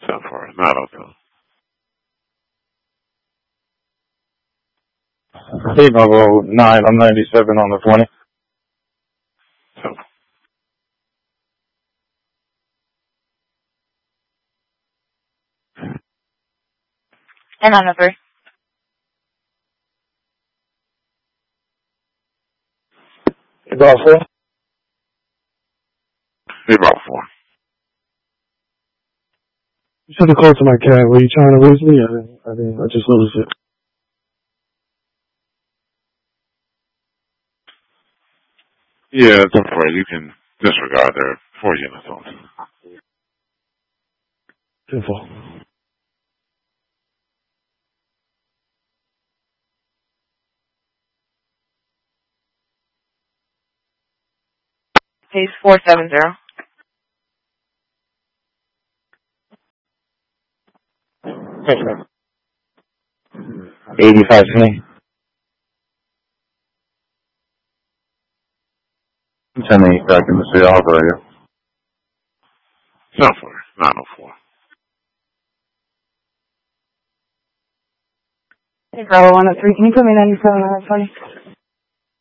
So far, 902. Hey, Bravo 9, I'm 97 on the 20. So, And on the 3. Hey, Bravo 4. hey, Bravo 4. You said the call to my cat. Were you trying to lose me? I just noticed it. Yeah, so far, you can disregard their 4 units on. Info. Case 470. Yes, sir. 8520. I'm sending you back in the city. I'll go here. So far, 904. Hey, Bravo 103. Can you put me 97 on that 20?